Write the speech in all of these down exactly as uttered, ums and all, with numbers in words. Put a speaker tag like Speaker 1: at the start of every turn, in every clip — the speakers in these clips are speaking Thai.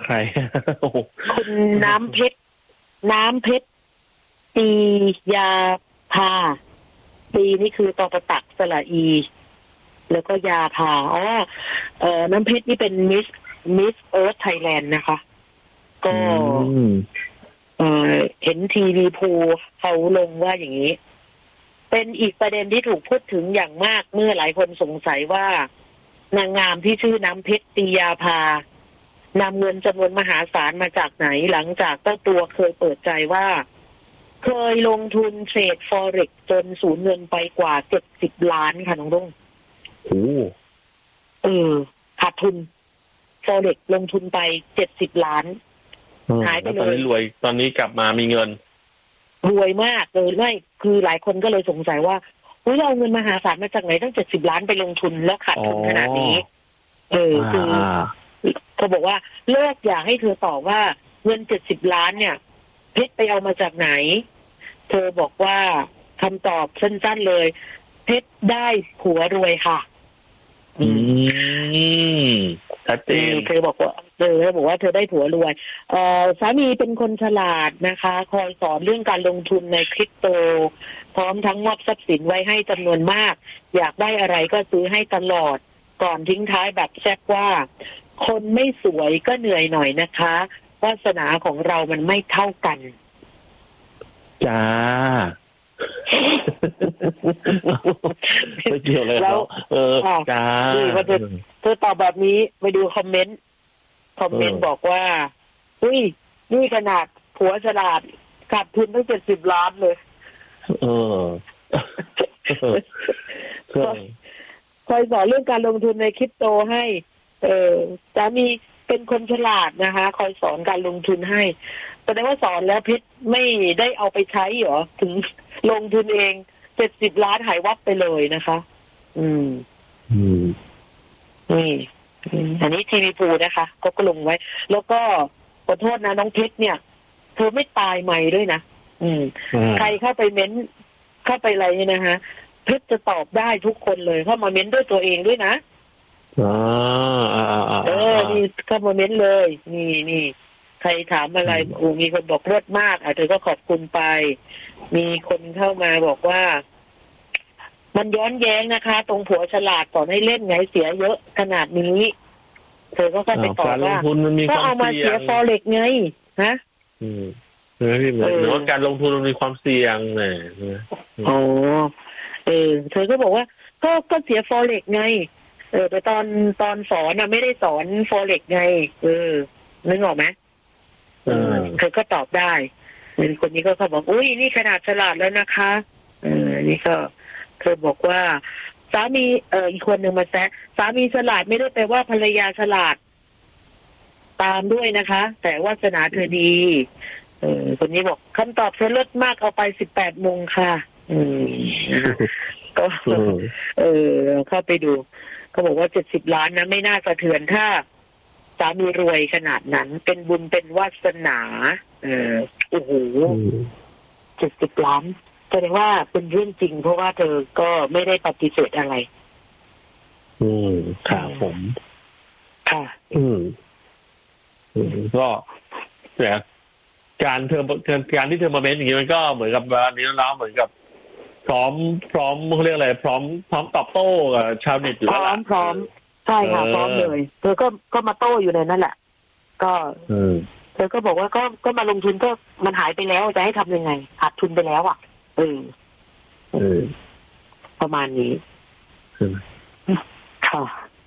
Speaker 1: คร
Speaker 2: คุณน้ำเพชรน้ำเพชรปียาภาปีนี่คือตอประตักสระอี แล้วก็ยาภาอ๋อเอ่อน้ำเพชรนี่เป็นมิสมิสเอิร์ธไทยแลนด์นะคะ ก็เอ่อเห็นทีวีพูเขาลงว่าอย่างนี้ เป็นอีกประเด็นที่ถูกพูดถึงอย่างมากเมื่อหลายคนสงสัยว่านางงามที่ชื่อน้ำเพชรปียาภานำเงินจำนวนมหาศาลมาจากไหนหลังจากเจ้าตัวเคยเปิดใจว่าเคยลงทุนเทรด Forex จนสูญเงินไปกว่าเจ็ดสิบล้านค่ะน้องรุ่ง
Speaker 1: โอ้
Speaker 2: เออขาดทุน Forex ลงทุนไปเจ็ดสิบล้านหายไปเลย
Speaker 1: ตอนนี้รวยตอนนี้กลับมามีเงิน
Speaker 2: รวยมากเลยไม่คือหลายคนก็เลยสงสัยว่าอุ้ยเราเอาเงินมหาศาลมาจากไหนตั้งเจ็ดสิบล้านไปลงทุนแล้วขาดทุนขนาดนี้เออคือเขาบอกว่าเลิกอยากให้เธอตอบว่าเงินเจ็ดสิบล้านเนี่ยเพชรไปเอามาจากไหนเธอบอกว่าคำตอบสั้นๆเลยเพชรได้ผัวรวยค่ะ
Speaker 1: อืมชัดเจน
Speaker 2: เธอบอกว่าเธอบอกว่าเธอได้ผัวรวยเอ่อสามีเป็นคนฉลาดนะคะคอยสอนเรื่องการลงทุนในคริปโตพร้อมทั้งมอบทรัพย์สินไว้ให้จำนวนมากอยากได้อะไรก็ซื้อให้ตลอดก่อนทิ้งท้ายแบบแซ่บว่าคนไม่สวยก็เหนื่อยหน่อยนะคะวาสนาของเรามันไม่เท่ากัน
Speaker 1: จ้าไม่เกี่ยวเลยแล้วเออจ้า
Speaker 2: เธอเธอตอบแบบนี้ไปดูคอมเมนต์คอมเมนต์บอกว่าอุ้ยนี่ขนาดผัวฉลาดขาดทุนตั้งเจ็ดสิบล้านเลย
Speaker 1: เออ
Speaker 2: คอยสอนเรื่องการลงทุนในคริปโตให้เออสามีเป็นคนฉลาดนะคะคอยสอนการลงทุนให้แสดงว่าสอนแล้วเพชรไม่ได้เอาไปใช้เหรอถึงลงทุนเองเจ็ดสิบล้านหายวับไปเลยนะคะอืม
Speaker 1: อืม
Speaker 2: นี่อันนี้ทีวีพูนะคะก็ก็ลงไว้แล้วก็ขอโทษนะน้องเพชรเนี่ยเธอไม่ตายใหม่ด้วยนะอืมใครเข้าไปเม้นเข้าไปอะไรเนี่ยนะคะเพชรจะตอบได้ทุกคนเลยเข้ามาเม้นด้วยตัวเองด้วยนะ
Speaker 1: อ๋อ
Speaker 2: เออนี่เข้ามาเม้นเลยนี่นี่ใครถามอะไรโอ้มีคนบอกเลิศมากอ่ะเธอก็ขอบคุณไปมีคนเข้ามาบอกว่ามันย้อนแย้งนะคะตรงผัวฉลาดสอนให้เล่นไงเสียเยอะขนาดนี้เธอก็เข้าไปตอบว่าก็เอามาเสียฟอเร็กไงฮะ
Speaker 1: อืมเออที่เหมือนว่าการลงทุนมันมีความเสี่ยงไง
Speaker 2: โอ้เออเธอก็บอกว่าก็ก็เสียฟอเร็กไงเออแต่ตอนตอนสอนน่ะไม่ได้สอนฟอเร็กไงเออนึกออกไหมเออเธอก็ตอบได้คนนี้ก็เขาบอกอุ้ยนี่ขนาดฉลาดแล้วนะคะเออนี่ก็เธอบอกว่าสามีเอออีกคนหนึ่งมาแซะสามีฉลาดไม่ได้แปลว่าภรรยาฉลาดตามด้วยนะคะแต่วาสนาเธอดีเออคนนี้บอกคำตอบเธอเลิศมากเอาไปสิบแปดโมงค่ะอืมก็เออเข้าไปดูเขาบอกว่าเจ็ดสิบล้านนะไม่น่าสะเทือนถ้าสามีรวยขนาดนั้นเป็นบุญเป็นวาสนาเออโอ้โหเจ็ดสิบล้านแสดงว่าเป็นเรื่องจริงเพราะว่าเธอก็ไม่ได้ปฏิเสธอะไร
Speaker 1: อืมครับผม
Speaker 2: ค่ะ
Speaker 1: อืมก็แต่การเธอการที่เธอมาเม้นอย่างนี้มันก็เหมือนกับวันนี้แล้วเหมือนกับพร้อมพร้อมเขาเรียกอะไรพร้อมพร้อมตอบโต้กับชาวเน็ตอยู่แล้ว
Speaker 2: พร้อมพร้อมใช่ค่ะพร้อมเลยเธอก็ก็มาโต้อยู่ในนั่นแหละก็เธอก็บอกว่าก็ก็มาลงทุนก็มันหายไปแล้วจะให้ทำยังไงขาดทุนไปแล้วอ่ะเออ
Speaker 1: เออ
Speaker 2: ประมาณนี้ค่ะ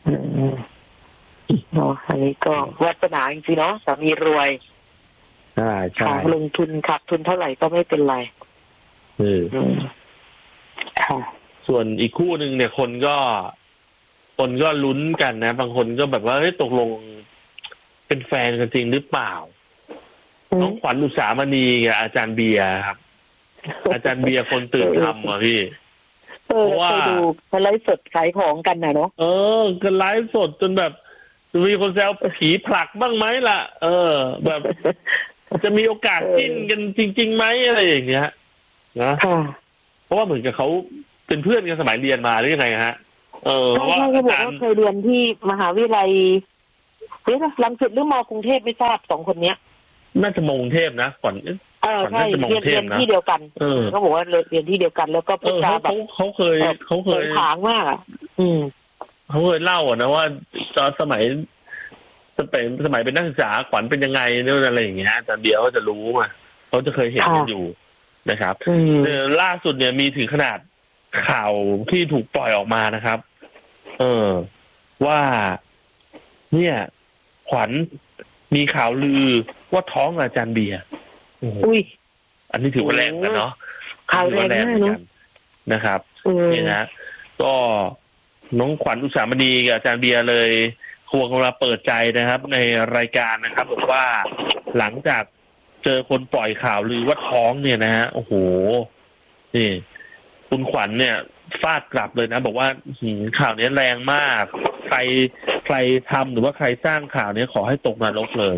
Speaker 2: เนาะอันนี้ก็วาสนาจริงๆเนาะสามีรวย
Speaker 1: ใช่ใช่
Speaker 2: ลงทุนขาดทุนเท่าไหร่ก็ไม่เป็นไร
Speaker 1: เออ
Speaker 2: ค่ะ
Speaker 1: ส่วนอีกคู่หนึ่งเนี่ยคนก็คนก็ลุ้นกันนะบางคนก็แบบว่าเฮ้ยตกลงเป็นแฟนกันจริงหรือเปล่าน้องขวัญอุสามณีกับอาจารย์เบียร์ครับอาจารย์เบียร์คนตื่นทำอ่ะพี่
Speaker 2: เพราะว่าดูเขาไลฟ์สดขายของกันนะเนาะ
Speaker 1: เออกันไลฟ์สดจนแบบมีคนแซวผีผลักบ้างไหมล่ะเออแบบจะมีโอกาสจิ้นกันจริงๆไหมอะไรอย่างเงี้ยนะเพราะว่าเหมือนกับเขาเป็นเพื่อนกันสมัยเรียนมาหรือยังไงฮะเออเพราะว่า
Speaker 2: เขาบอกว่าเคยเรียนที่มหาวิทยาลัยเฮ้ยรังสิตหรือมอกรุงเทพไม่ทราบสองคนเนี้ย
Speaker 1: น่าจะมองกรุงเทพนะก่อน
Speaker 2: เออใช่เรียนเรียนที่เดียวกันเขาบอกว่าเรียนที่เดียวกันแล้วก็พูดจาแบบ
Speaker 1: เขาเคยเขาเคย
Speaker 2: ผางมากอ่ะอืม
Speaker 1: เขาเคยเล่าอ่ะนะว่าตอนสมัยสมัยสมัยเป็นนักศึกษาขวัญเป็นยังไงเนี่ยอะไรอย่างเงี้ยอาจารย์เบียร์เขาจะรู้มาเขาจะเคยเห็นกันอยู่นะครับล่าสุดเนี่ยมีถึงขนาดข่าวที่ถูกปล่อยออกมานะครับเออว่าเนี่ยขวัญมีข่าวลือว่าท้องอาจารย์เบียร์
Speaker 2: อุ้ย
Speaker 1: อันนี้ถือว่าแรงกันเนาะ
Speaker 2: ข่าวแรงเหมือนกัน
Speaker 1: นะครับนี่นะก็น้องขวัญอุสามณีกับอาจารย์เบียร์เลยควงกันมาเปิดใจนะครับ ในรายการนะครับบอกว่าหลังจากเจอคนปล่อยข่าวลือว่าท้องเนี่ยนะฮะโอ้โหนี่คุณขวัญเนี่ยฟาดกลับเลยนะบอกว่าข่าวนี้แรงมากใครใครทำหรือว่าใครสร้างข่าวนี้ขอให้ตกนรกเลย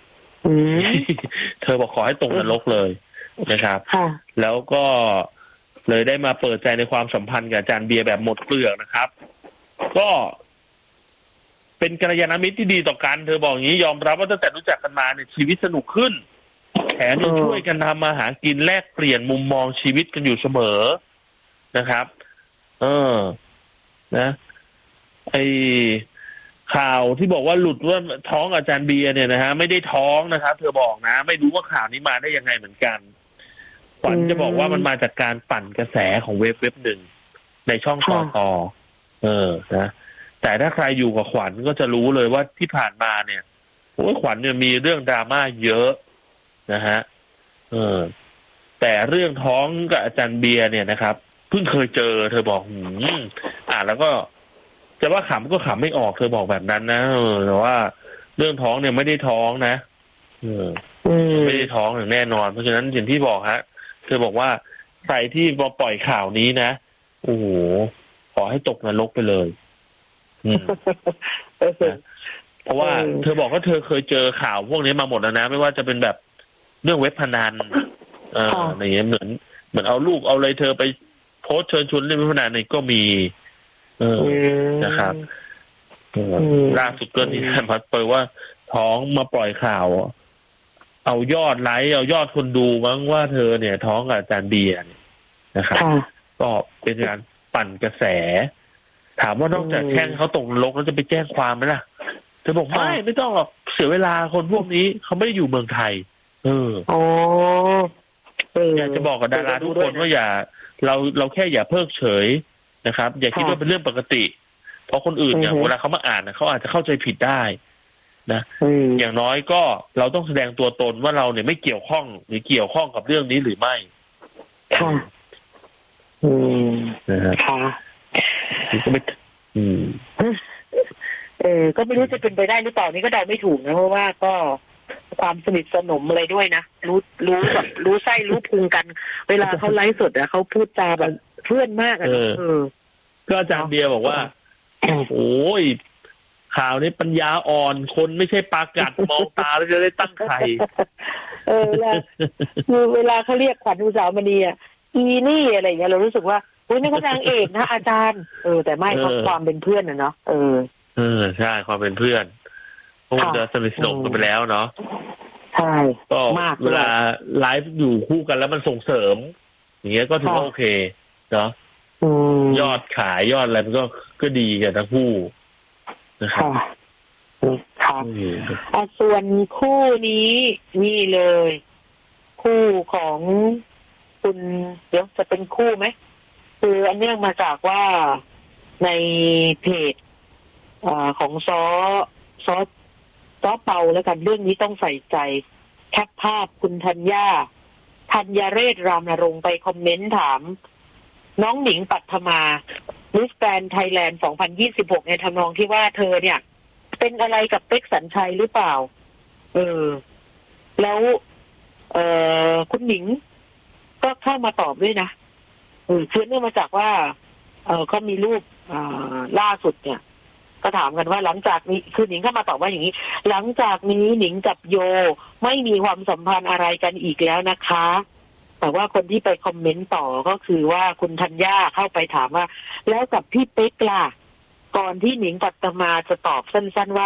Speaker 1: เธอบอกขอให้ตกนรกเลยนะครับแล้วก็เลยได้มาเปิดใจในความสัมพันธ์กับอาจารย์เบียร์แบบหมดเปลือกนะครับก็เป็นกัลยาณมิตรที่ดีต่อกันเธอบอกอย่างนี้ยอมรับว่าตั้งแต่รู้จักกันมาเนี่ยชีวิตสนุกขึ้นแถมยังช่วยกันทำมาหากินแลกเปลี่ยนมุมมองชีวิตกันอยู่เสมอนะครับเออนะไอข่าวที่บอกว่าหลุดว่าท้องอาจารย์เบียร์เนี่ยนะฮะไม่ได้ท้องนะครับเธอบอกนะไม่รู้ว่าข่าวนี้มาได้ยังไงเหมือนกันขวัญจะบอกว่ามันมาจากการปั่นกระแสของเว็บเว็บหนึ่งในช่องต่อต่อเออนะแต่ถ้าใครอยู่กับขวัญก็จะรู้เลยว่าที่ผ่านมาเนี่ยโอ้ยขวัญเนี่ยมีเรื่องดราม่าเยอะนะฮะเออแต่เรื่องท้องกับอาจารย์เบียร์เนี่ยนะครับเพิ่งเคยเจอเธอบอกหืมอ่าแล้วก็จะว่าขำก็ขำไม่ออกเธอบอกแบบนั้นนะเออแต่ว่าเรื่องท้องเนี่ยไม่ได้ท้องนะเออไม่ได้ท้องอย่างแน่นอนเพราะฉะนั้นอย่างที่บอกฮะเธอบอกว่าใครที่มาปล่อยข่าวนี้นะโอ้โหขอให้ตกนรกไปเลยเพราะว่าเธอบอกว่าเธอเคยเจอข่าวพวกนี้มาหมดแล้วนะไม่ว่าจะเป็นแบบเรื่องเว็บพนันเอ่ออะไรเงี้ยเหมือนเหมือนเอาลูกเอาอะไรเธอไปโพสเชิญชวนเล่นเว็บพนันนี่ก็มีเออนะครับล่าสุดก็นี่พัดเปิดว่าท้องมาปล่อยข่าวเอายอดไลค์เอายอดคนดูมั้งว่าเธอเนี่ยท้องกับอาจารย์เบียร์นะครับก็เป็นการปั่นกระแสถามว่านอกจากแช่งเขาตกนรกแล้วจะไปแจ้งความไหมล่ะเธอบอกไม่ไม่ต้องหรอกเสียเวลาคนพวกนี้เขาไม่ได้อยู่เมืองไทยเออโอ้อยากจะบอกกับดาราทุกคนว่าอย่าเราเราแค่อย่าเพิกเฉยนะครับอย่าคิดว่าเป็นเรื่องปกติเพราะคนอื่นเนี่ยเวลาเขามาอ่านเขาอาจจะเข้าใจผิดได้นะอย่างน้อยก็เราต้องแสดงตัวตนว่าเราเนี่ยไม่เกี่ยวข้องหรือเกี่ยวข้องกับเรื่องนี้หรือไม่ค่ะอืมค่ะก็ไม่อืมเออก็ไม่รู้จะเป็นไปได้หรือเปล่านี่ก็เดาไม่ถูกนะเพราะว่าก็ความสนิทสนมอะไรด้วยนะรู้รู้แบบรู้ไส้รู้พุงกันเวลาเขาไลฟ์สดอะเขาพูดจาแบบเพื่อนมากอะเออก็อาจารย์เบียร์บอกว่าโอ้ยข่าวนี้ปัญญาอ่อนคนไม่ใช่ปลากัดมองตาแล้วจะได้ตั้งไข่เออเวลาคือเวลาเขาเรียกขวัญอุสามณีอะอีนี่อะไรอย่างเงี้ยเรารู้สึกว่าโอ้ยนี่เขานางเอกนะอาจารย์เออแต่ไม่เขาความเป็นเพื่อนนะเนาะเออเออใช่ความเป็นเพื่อนคงจะสนิทสนมกันไปแล้วเนาะใช่ก็เวลาไลฟ์อยู่คู่กันแล้วมันส่งเสริมอย่างเงี้ยก็ถือว่าโอเคเนาะยอดขายยอดอะไรมันก็ก็ดีกันทั้งคู่นะครับครับส่วนคู่นี้นี่เลยคู่ของคุณเดี๋ยวจะเป็นคู่ไหมคืออันเนื่องมาจากว่าในเพจของซอซอซอเปาแล้วกันเรื่องนี้ต้องใส่ใจแคปภาพคุณธัญญาธัญเรศรามนรงค์ไปคอมเมนต์ถามน้องหนิงปัทมามิสแกรนด์ไทยแลนด์สองพันยี่สิบหกในทำนองที่ว่าเธอเนี่ยเป็นอะไรกับเป๊กสัญชัยหรือเปล่าเออแล้วเอ่อคุณหนิงก็เข้ามาตอบด้วยนะเออคือเนื่องมาจากว่าเออเขามีรูปอ่าล่าสุดเนี่ยก็ถามกันว่าหลังจากนี้คือหนิงเข้ามาตอบว่าอย่างนี้หลังจากนี้หนิงกับโยไม่มีความสัมพันธ์อะไรกันอีกแล้วนะคะแต่ว่าคนที่ไปคอมเมนต์ต่อก็คือว่าคุณธัญญาเข้าไปถามว่าแล้วกับพี่เป๊กล่ะก่อนที่หนิงปัตมาจะตอบสั้นๆว่า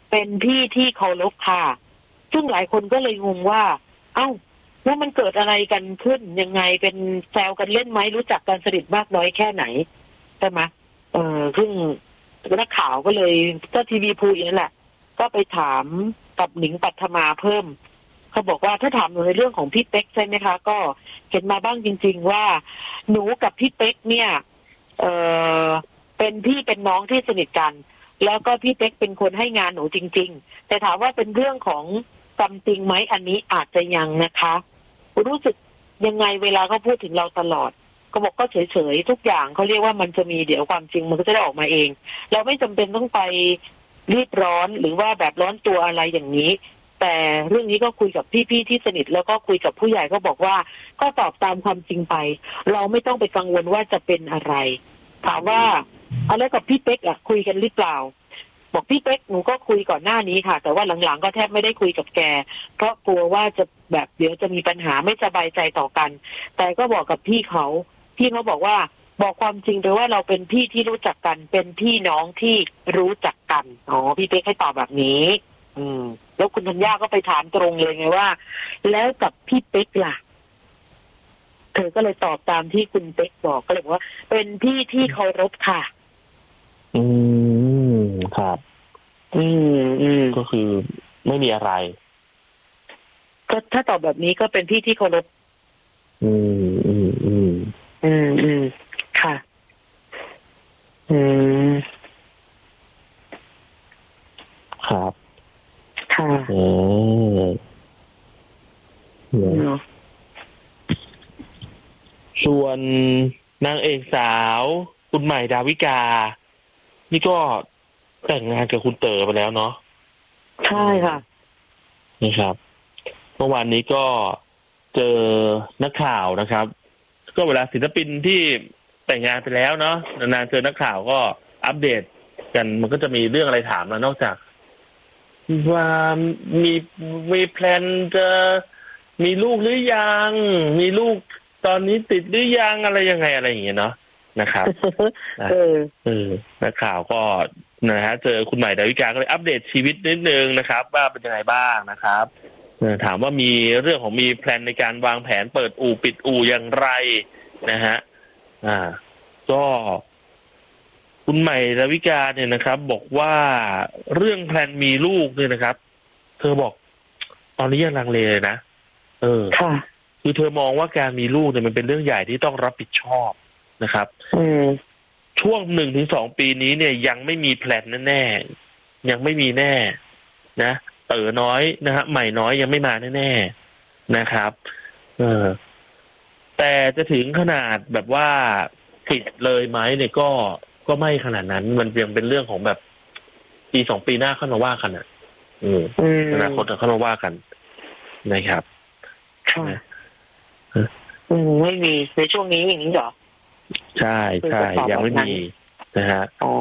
Speaker 2: เป็นพี่ที่เคารพค่ะซึ่งหลายคนก็เลยงงว่า เอ้าว่ามันเกิดอะไรกันขึ้นยังไงเป็นแซวกันเล่นไหมรู้จักกันสนิทมากน้อยแค่ไหนใช่ไหมเออซึ่งนักข่าวก็เลยก็ทีวีพูดอย่างนั้นแหละก็ไปถามกับหนิงปัทมาเพิ่มเขาบอกว่าถ้าถามในเรื่องของพี่เป๊กใช่ไหมคะก็เห็นมาบ้างจริงๆว่าหนูกับพี่เป๊กเนี่ยเออเป็นพี่เป็นน้องที่สนิทกันแล้วก็พี่เป๊กเป็นคนให้งานหนูจริงๆแต่ถามว่าเป็นเรื่องของกรรมจริงไหมอันนี้อาจจะยังนะคะรู้สึกยังไงเวลาเขาพูดถึงเราตลอดก็บอกก็เฉยๆทุกอย่างเขาเรียกว่ามันจะมีเดี๋ยวความจริงมันก็จะได้ออกมาเองเราไม่จำเป็นต้องไปรีบร้อนหรือว่าแบบร้อนตัวอะไรอย่างนี้แต่เรื่องนี้ก็คุยกับพี่ๆที่สนิทแล้วก็คุยกับผู้ใหญ่ก็บอกว่าก็ตอบตามความจริงไปเราไม่ต้องไปกังวลว่าจะเป็นอะไรถามว่าเอาแล้วกับพี่เป๊กอะคุยกันหรือเปล่าบอกพี่เป๊กหนูก็คุยก่อนหน้านี้ค่ะแต่ว่าหลังๆก็แทบไม่ได้คุยกับแกเพราะกลัวว่าจะแบบเดี๋ยวจะมีปัญหาไม่สบายใจต่อกันแต่ก็บอกกับพี่เขาพี่เขาบอกว่าบอกความจริงไปว่าเราเป็นพี่ที่รู้จักกันเป็นพี่น้องที่รู้จักกันอ๋อพี่เป๊กให้ตอบแบบนี้อืมแล้วคุณธัญญาก็ไปถามตรงเลยไงว่าแล้วกับพี่เป๊กล่ะเธอก็เลยตอบตามที่คุณเป๊กบอกก็เลยบอกว่าเป็นพี่ที่เคารพค่ะ
Speaker 1: อืมครับ
Speaker 2: อืมอืม
Speaker 1: ก็คือไม่มีอะไร
Speaker 2: ก็ถ้าตอบแบบนี้ก็เป็นพี่ที่เคารพ
Speaker 1: อืมอืมอืม
Speaker 2: อืมอืมค่ะอืม
Speaker 1: ครับ
Speaker 2: ค่ะ
Speaker 1: เออส่วนนางเอกสาวคุณใหม่ดาวิกานี่ก็แต่งงานกับคุณเต๋อไปแล้วเนาะ
Speaker 2: ใช่ค่ะ
Speaker 1: นี่ครับเมื่อวานนี้ก็เจอนักข่าวนะครับก็เวลาศิลปินที่แต่งงานไปแล้วเนาะนานๆเจอนักข่าวก็อัปเดตกันมันก็จะมีเรื่องอะไรถามแล้วนอกจากว่ามีมีแพลนจะมีลูกหรือยังมีลูกตอนนี้ติดหรือยังอะไรยังไงอะไรอย่างเงี้ยเนาะนะครับ
Speaker 2: เออ
Speaker 1: เออนักข่าวก็นะฮะเจอคุณใหม่ดาวิกาก็เลยอัปเดตชีวิตนิดนึงนะครับว่าเป็นยังไงบ้างนะครับถามว่ามีเรื่องของมีแพลนในการวางแผนเปิดอู่ปิดอู่อย่างไรนะฮะอ่าก็คุณใหม่ดาวิกาเนี่ยนะครับบอกว่าเรื่องแพลนมีลูกเนี่ยนะครับเธอบอกตอนนี้ยังลังเลเลยนะเออ
Speaker 2: ค่ะ
Speaker 1: คือเธอมองว่าการมีลูกเนี่ยมันเป็นเรื่องใหญ่ที่ต้องรับผิดชอบนะครับ
Speaker 2: อืม
Speaker 1: ช่วงหนึ่งถึงสองปีนี้เนี่ยยังไม่มีแพลนแน่ๆยังไม่มีแน่นะเต๋อน้อยนะฮะใหม่น้อยยังไม่มาแน่ๆนะครับเออแต่จะถึงขนาดแบบว่าปิดเลยไหมเนี่ยก็ก็ไม่ขนาดนั้นมันยังเป็นเรื่องของแบบปีสองปีหน้าเข้ามาว่ากันอ่ะอืมอนาคตเข้ามาว่ากันนะครับ
Speaker 2: ค่ะอืมไม่มีในช่วงนี้อย่างนี้เหรอ
Speaker 1: ใช่ใช่ยังไม่มีนะฮะ
Speaker 2: อ๋อ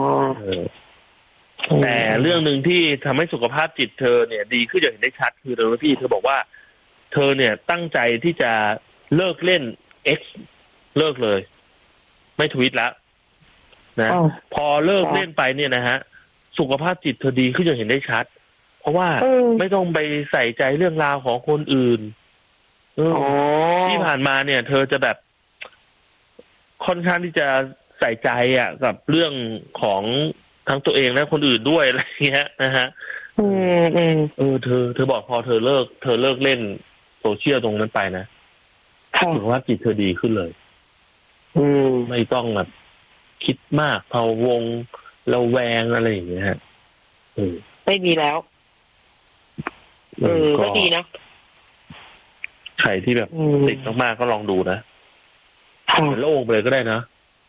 Speaker 1: แต่เรื่องหนึ่งที่ทำให้สุขภาพจิตเธอเนี่ยดีขึ้นอย่างเห็นได้ชัดคือเธอพี่เธอบอกว่าเธอเนี่ยตั้งใจที่จะเลิกเล่น X เลิกเลยไม่ทวิตแล้วนะพอเลิกเล่นไปเนี่ยนะฮะสุขภาพจิตเธอดีขึ้นอย่างเห็นได้ชัดเพราะว่าไม่ต้องไปใส่ใจเรื่องราวของคนอื่นที่ผ่านมาเนี่ยเธอจะแบบค่อนข้างที่จะใส่ใจอ่ะกับเรื่องของทั้งตัวเองและคนอื่นด้วยอะไรเงี้ยนะฮะ
Speaker 2: อืมอืม
Speaker 1: เออเธอเธอบอกพอเธอเลิกเธอเลิกเล่นโซเชียลตรงนั้นไปนะถือว่าจิตเธอดีขึ้นเลย
Speaker 2: อืม
Speaker 1: ไม่ต้องแบบคิดมากพะวงระแวงอะไรอย่างเงี้ยฮะเออ
Speaker 2: ไม่มีแล้วเออก็ดีนะ
Speaker 1: ใครที่แบบติดมากๆก็ลองดูนะโล่งไปเลยก็ได้นะ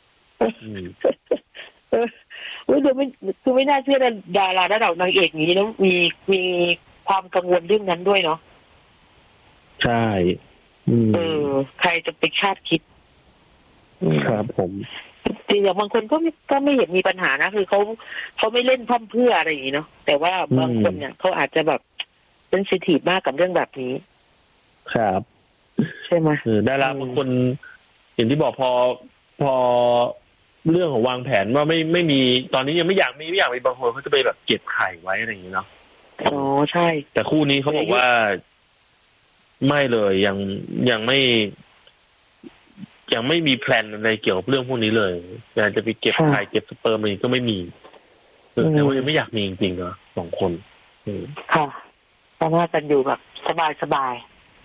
Speaker 2: เออคือไม่คือไม่น่าเชื่อดาราระดับนางเอกนี้แล้วมีมีความกังวลเรื่องนั้นด้วยเนาะ
Speaker 1: ใช่
Speaker 2: เออใครจะไปคาดคิด
Speaker 1: ครับผม
Speaker 2: จริงอย่างบางคนก็ไม่ก็ไม่เห็นมีปัญหานะคือเขาเขาไม่เล่นพั่มเพื่ออะไรอย่างนี้เนาะแต่ว่าบางคนเนี่ยเขาอาจจะแบบเป็นเซนซิทีฟมากกับเรื่องแบบนี้
Speaker 1: ครับ
Speaker 2: ใช่ไหม
Speaker 1: ดาราบางคนอย่างที่บอกพอพอเรื่องของวางแผนว่าไม่ไม่มีตอนนี้ยังไม่อยากมีไม่อยากมีบางคนเขาจะไปแบบเก็บไข่ไว้อะไรอย่างนี้เนาะ
Speaker 2: อ๋อใช่
Speaker 1: แต่คู่นี้เขาบอกว่าไม่เลยยังยังไม่ ยังไม่มีแพลนอะไรเกี่ยวกับเรื่องพวกนี้เลยอยากจะไปเก็บไข่เก็บสเปิร์มอะไรก็ไม่มีแต่ว่ายังไม่อยากมีจริงๆเนาะสองคน
Speaker 2: ค่ะสามารถกันอยู่แบบสบายๆ